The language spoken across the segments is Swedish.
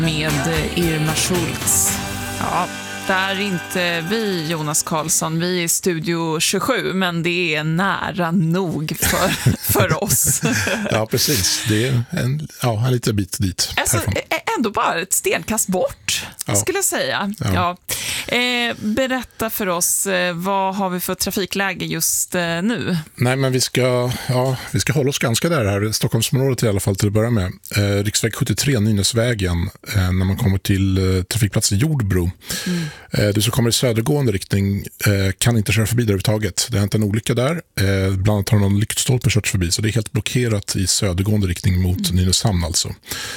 Med Irma Schultz. Ja, det är inte vi, Jonas Karlsson. Vi är i Studio 27, men det är nära nog för oss. Ja, precis. Det är en liten bit dit. Alltså, ändå bara ett stenkast bort, skulle jag säga. Ja. Berätta för oss, vad har vi för trafikläge just nu? Nej, men vi ska hålla oss ganska där här. Stockholmsområdet i alla fall till att börja med. Riksväg 73, Nynäsvägen, när man kommer till trafikplatsen Jordbro. Du som kommer i södergående riktning kan inte köra förbi där överhuvudtaget. Det har inte en olycka där. Bland annat har någon lyktstolpe kört förbi, så det är helt blockerat i södergående riktning mot Nynäshamn alltså.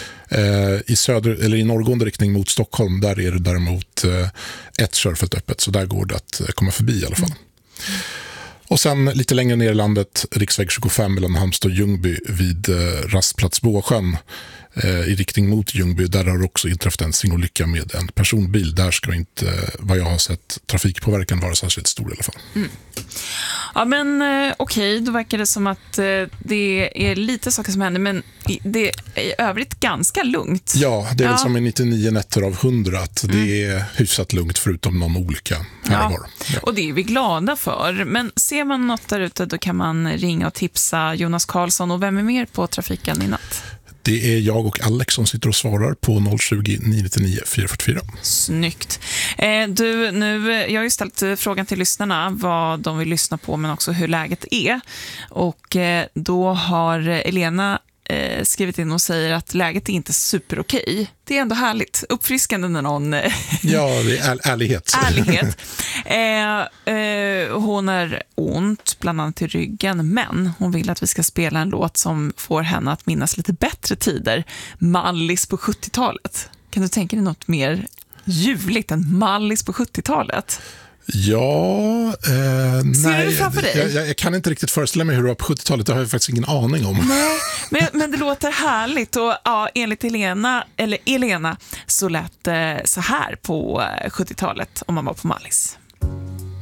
I norrgående riktning mot Stockholm, där är det däremot ett körfält öppet, så där går det att komma förbi i alla fall. Och sen lite längre ner i landet, riksväg 25 mellan Halmstad och Ljungby vid rastplats Båsjön i riktning mot Ljungby. Där har också inträffat en singolycka med en personbil. Där ska inte, vad jag har sett, trafikpåverkan vara särskilt stor i alla fall. Ja, men okej, då verkar det som att det är lite saker som händer, men det är i övrigt ganska lugnt. Ja, det är väl som i 99 nätter av 100 att det är hyfsat lugnt förutom någon olycka här och var. Ja. Och det är vi glada för. Men ser man något där ute, då kan man ringa och tipsa Jonas Karlsson. Och vem är mer på trafiken i natt? Det är jag och Alex som sitter och svarar på 020 999 444. Snyggt. Jag har ju ställt frågan till lyssnarna vad de vill lyssna på, men också hur läget är. Och då har Elena skrivit in och säger att läget är inte superokej. Det är ändå härligt. Uppfriskande när någon... Ja, det är ärlighet. Hon är ont, bland annat i ryggen, men hon vill att vi ska spela en låt som får henne att minnas lite bättre tider. Mallis på 70-talet. Kan du tänka dig något mer ljuvligt än Mallis på 70-talet? Ja, Ser du framför dig? Jag kan inte riktigt föreställa mig hur det var på 70-talet. Det har jag faktiskt ingen aning om. Nej, men det låter härligt. Och enligt Elena så lät det så här på 70-talet om man var på Mallis.